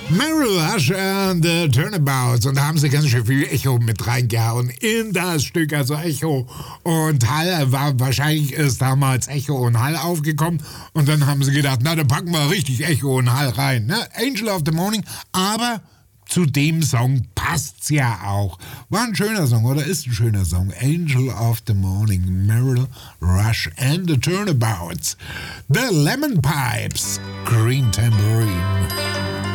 Meryl Rush and the Turnabouts. Und da haben sie ganz schön viel Echo mit reingehauen in das Stück. Also Echo und Hall wahrscheinlich ist damals Echo und Hall aufgekommen. Und dann haben sie gedacht, na, dann packen wir richtig Echo und Hall rein. Ne? Angel of the Morning, aber zu dem Song passt's ja auch. War ein schöner Song oder ist ein schöner Song. Angel of the Morning, Meryl Rush and the Turnabouts. The Lemon Pipes, Green Tambourine.